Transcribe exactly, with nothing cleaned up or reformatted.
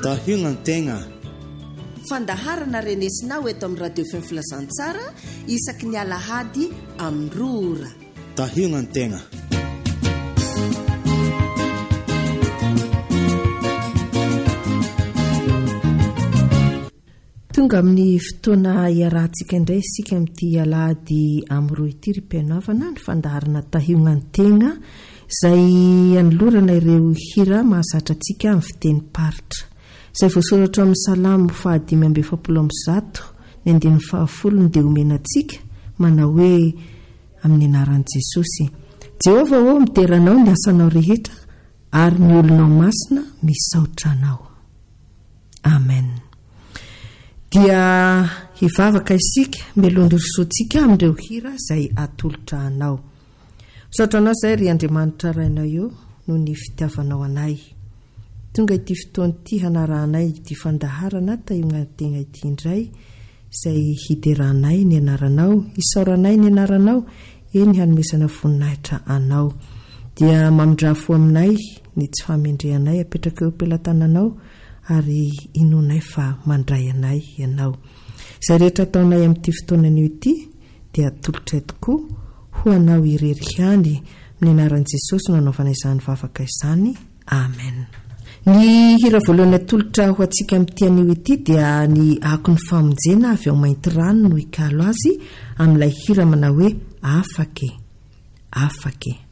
tahiognantegna fandaharana renesinao eto amin'ny radio fem filazantsara isaky ny alahady amin'ny rora tahiognantegna. Tonga amin'ny fotoana iarahantsika indray isika amin'ity alahady amin'ny roa ity ry-pianavana ny fandaharana tahiognantegna izay anolorana ireo hira mahazatra antsika amin'ny fiteny paritra izay voasoratra amin'ny salamo fahadimy amby efapolo amby zato ny andin'ny fahafolony dia omena antsika manao hoe amin'ny anaran'i Jesosy. Jehovah ô mideranao ny asanao rehetra ary ny olonao masina misaotra anao. Amen. Dia hivavaka isika melondrosotsika amin'ireo hira izay atolotra anao. Misaotra anao izay ry Andriamanitra rainao eo noho ny fitiavanao anay. Tonga ity fotoana ity hanarahanay ity fandaharana tahiognantegna ity indray izay hiderahanay ny anaranao, hisaoranay ny anaranao, eny hanomezana voninahitra anao. Dia mamindrafo aminay ny tsy fahamendrehanay apetraka eo ampelantananao ary inonay fa mandray anay ianao. Izay rehetra ataonay amin'ity fotoanan'io ity dia atolotray tokoa ho anao irery ihany amin'ny anaran'i Jesosy no anaovana izany vavaka izany. Amen. Ny hira voalohany atolotra ho antsika amin'ity anio ity dia ny ako ny famonjena avy ao mainty rano no hikalo azy amin'ilay hira manao hoe afake, afake.